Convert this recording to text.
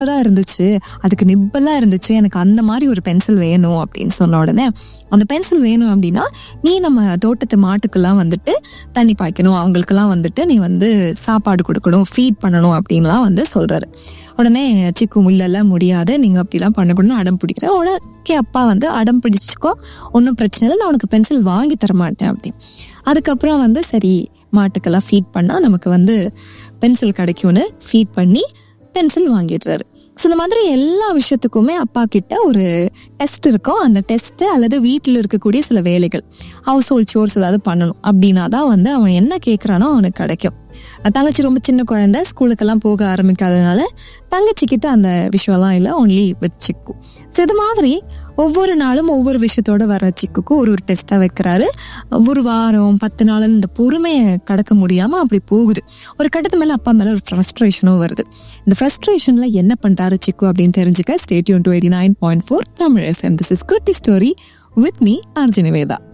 இருந்துச்சு, அதுக்கு நிப்பெல்லாம் இருந்துச்சு, எனக்கு அந்த மாதிரி ஒரு பென்சில் வேணும் அப்படின்னு சொன்ன உடனே, அந்த பென்சில் வேணும் அப்படின்னா நீ நம்ம தோட்டத்து மாட்டுக்கெல்லாம் வந்துட்டு தண்ணி பாய்க்கணும், அவங்களுக்கெல்லாம் வந்துட்டு நீ வந்து சாப்பாடு கொடுக்கணும், ஃபீட் பண்ணணும் அப்படின்லாம் வந்து சொல்றாரு. உடனே சிக்கு இல்லைல்லாம் முடியாது, நீங்க அப்படிலாம் பண்ணக்கூடாதுன்னு அடம் பிடிக்கிறேன். உடனே அப்பா வந்து அடம் பிடிச்சிக்கோ, ஒன்றும் பிரச்சனை இல்லை, நான் உனக்கு பென்சில் வாங்கி தர மாட்டேன் அப்படின்னு. அதுக்கப்புறம் வந்து சரி மாட்டுக்கெல்லாம் ஃபீட் பண்ணால் நமக்கு வந்து பென்சில் கிடைக்கும்னு ஃபீட் பண்ணி பென்சில் வாங்கிடுறாரு. ஸோ இந்த மாதிரி எல்லா விஷயத்துக்குமே அப்பா கிட்ட ஒரு டெஸ்ட் இருக்கும். அந்த டெஸ்ட்டு அல்லது வீட்டில் இருக்கக்கூடிய சில வேலைகள், ஹவுஸ் ஹோல்ட் சோர்ஸ் ஏதாவது பண்ணணும் அப்படின்னா தான் வந்து அவன் என்ன கேட்குறானோ அவனுக்கு கிடைக்கும். தங்கச்சி ரொம்ப சின்ன குழந்தை, ஸ்கூலுக்கெல்லாம் போக ஆரம்பிக்காததுனால தங்கச்சிக்கிட்ட அந்த விஷயம்லாம் இல்லை, ஒன்லி வித் சிக்கு. ஸோ இது மாதிரி ஒவ்வொரு நாளும் ஒவ்வொரு விஷயத்தோட வர சிக்குக்கும் ஒரு டெஸ்ட்டாக வைக்கிறாரு. ஒரு வாரம் 10 நாள் இந்த பொறுமையை கடக்க முடியாமல் அப்படி போகுது. ஒரு கட்டத்து மேலே அப்பா மேலே ஒரு ஃப்ரஸ்ட்ரேஷனும் வருது. இந்த ஃப்ரஸ்ட்ரேஷனில் என்ன பண்ணுறாரு சிக்கு அப்படின்னு தெரிஞ்சுக்க stay tune to 89.4 Tamil FM. This is Kutti Story with me, RJ Niveda.